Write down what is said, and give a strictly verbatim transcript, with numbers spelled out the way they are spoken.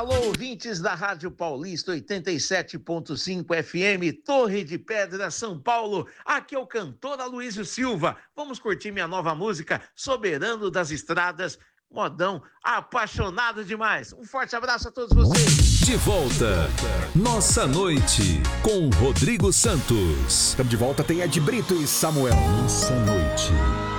Alô, ouvintes da Rádio Paulista oitenta e sete ponto cinco F M, Torre de Pedra, São Paulo. Aqui é o cantor Aloysio Silva. Vamos curtir minha nova música, Soberano das Estradas. Modão, apaixonado demais. Um forte abraço a todos vocês. De volta, Nossa Noite, com Rodrigo Santos. Estamos de volta, tem Ed Brito e Samuel. Nossa Noite.